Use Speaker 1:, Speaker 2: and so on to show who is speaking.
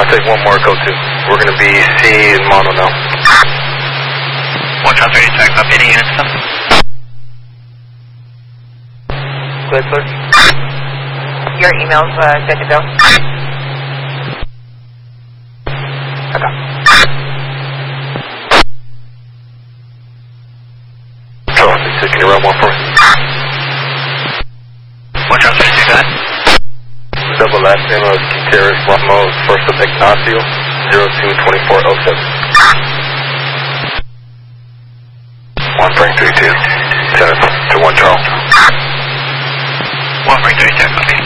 Speaker 1: take one more, go to. We're going to be C in mono now.
Speaker 2: 1 Charles 30, check up. Any units come?
Speaker 3: Good, sir. Your email's good to go. Okay.
Speaker 1: Charles 36, can you run one for me?
Speaker 2: 1 Charles 32, go ahead.
Speaker 1: Double last name of Gutierrez Ramos, first of Ignacio, 022407. 1 Frank 32, send it to 1 Charles.
Speaker 2: 1 Frank 32, copy.